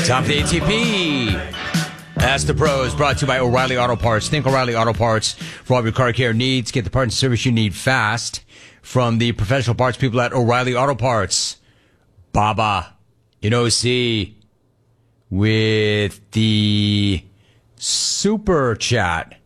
Top of the ATP. Ask the Pros, brought to you by O'Reilly Auto Parts. Think O'Reilly Auto Parts for all your car care needs. Get the parts and service you need fast from the professional parts people at O'Reilly Auto Parts. Baba in OC with the Super Chat.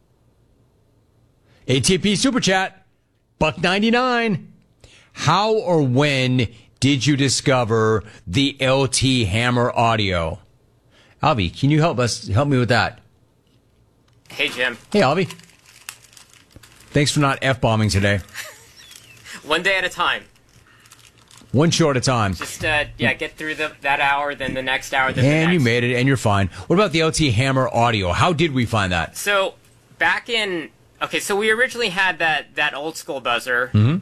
ATP Super Chat, $1.99. How or when did you discover the LT Hammer audio? Alvy, can you help me with that? Hey, Jim. Hey, Alvy. Thanks for not F-bombing today. One day at a time. One show at a time. Just, get through that hour, then the next hour, then the And next. you made it, and you're fine. What about the LT Hammer audio? How did we find that? So, back in... Okay, so we originally had that old school buzzer. Mm-hmm.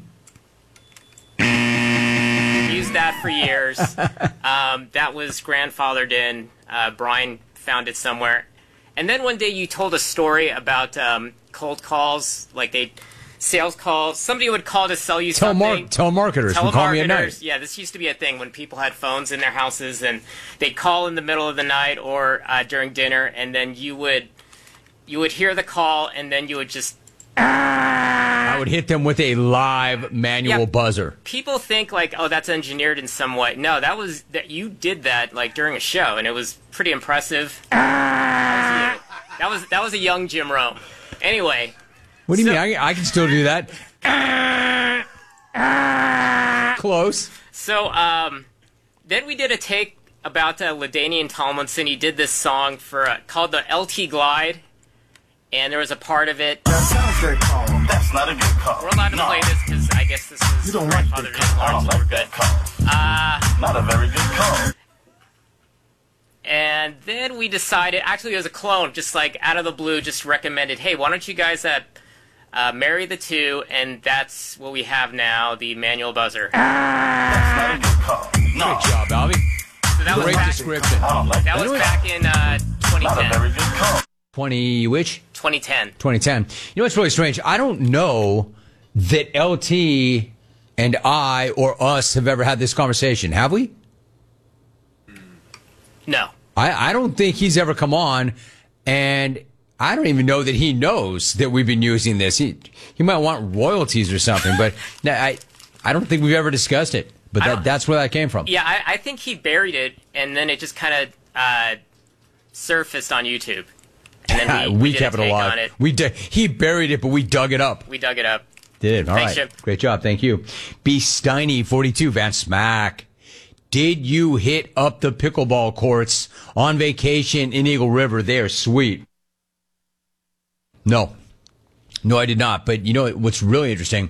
Used that for years. That was grandfathered in. Brian found it somewhere. And then one day you told a story about cold calls, sales calls. Somebody would call to sell you something. Telemarketers would call me at night. Yeah, this used to be a thing when people had phones in their houses and they'd call in the middle of the night or during dinner, and then you would hear the call, and then you would just... I would hit them with a live manual buzzer. People think that's engineered in some way. No, you did that during a show, and it was pretty impressive. That was a young Jim Rome. Anyway. What do you mean? I can still do that. Close. So then we did a take about LaDainian Tomlinson. He did this song called the LT Glide. And there was a part of it. That sounds very calm. That's not a good call. We're allowed to play this because I guess this is grandfathered in large, so we're good. Not a very good call. And then we decided, actually it was a clone, just out of the blue, just recommended, hey, why don't you guys marry the two, and that's what we have now, the manual buzzer. That's not a good call. No. Great job, Alvy. So that Great was description. That was back in 2010. Not a very good call. 2010. 2010. You know what's really strange? I don't know that LT and I or us have ever had this conversation. Have we? No. I don't think he's ever come on, and I don't even know that he knows that we've been using this. He might want royalties or something, but I don't think we've ever discussed it. But that's where that came from. Yeah, I think he buried it, and then it just kind of surfaced on YouTube. And then we kept it take alive. On it. He buried it, but we dug it up. We dug it up. Did. All right. Thanks, Jim. Great job. Thank you. B. Steiny, 42, Van Smack. Did you hit up the pickleball courts on vacation in Eagle River? They are sweet. No, I did not. But you know what's really interesting?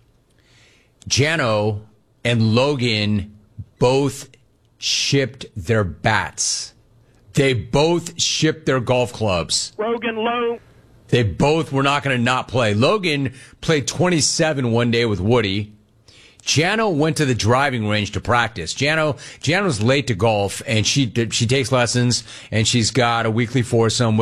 Jano and Logan both shipped their bats. They both shipped their golf clubs. Rogan Lowe. They both were not going to not play. Logan played 27 one day with Woody. Jano went to the driving range to practice. Jano's late to golf, and she takes lessons, and she's got a weekly foursome